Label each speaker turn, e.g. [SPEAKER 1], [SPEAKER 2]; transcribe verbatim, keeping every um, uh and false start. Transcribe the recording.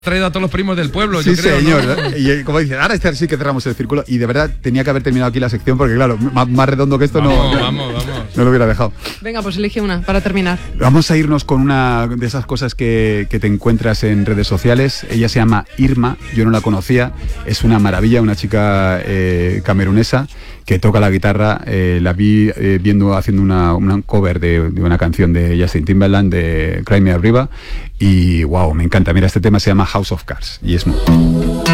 [SPEAKER 1] Traído a todos los primos del pueblo,
[SPEAKER 2] sí,
[SPEAKER 1] yo creo,
[SPEAKER 2] señor,
[SPEAKER 1] ¿no?
[SPEAKER 2] Y como dicen, ahora este sí que cerramos el círculo. Y de verdad tenía que haber terminado aquí la sección porque claro, más, más redondo que esto
[SPEAKER 1] vamos,
[SPEAKER 2] no,
[SPEAKER 1] vamos, vamos.
[SPEAKER 2] no lo hubiera dejado.
[SPEAKER 3] Venga, pues elige una para terminar.
[SPEAKER 2] Vamos a irnos con una de esas cosas que, que te encuentras en redes sociales. Ella se llama Irma, yo no la conocía. Es una maravilla, una chica eh, camerunesa que toca la guitarra. Eh, la vi eh, viendo haciendo una, una cover de, de una canción de Justin Timberland, de Cry Me a River. Y wow, me encanta. Mira, este tema se llama House of Cards y es muy...